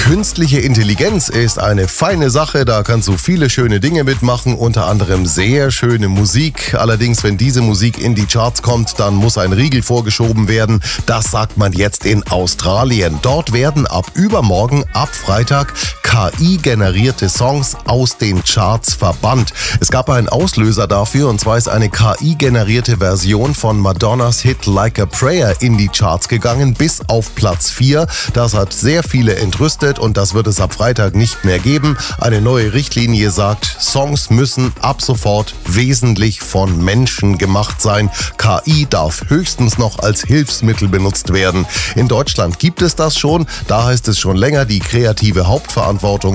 Künstliche Intelligenz ist eine feine Sache, da kannst du viele schöne Dinge mitmachen, unter anderem sehr schöne Musik. Allerdings, wenn diese Musik in die Charts kommt, dann muss ein Riegel vorgeschoben werden. Das sagt man jetzt in Australien. Dort werden ab übermorgen, ab Freitag, KI-generierte Songs aus den Charts verbannt. Es gab einen Auslöser dafür, und zwar ist eine KI-generierte Version von Madonnas Hit Like a Prayer in die Charts gegangen, bis auf Platz 4. Das hat sehr viele entrüstet und das wird es ab Freitag nicht mehr geben. Eine neue Richtlinie sagt, Songs müssen ab sofort wesentlich von Menschen gemacht sein. KI darf höchstens noch als Hilfsmittel benutzt werden. In Deutschland gibt es das schon. Da heißt es schon länger, die kreative Hauptverantwortung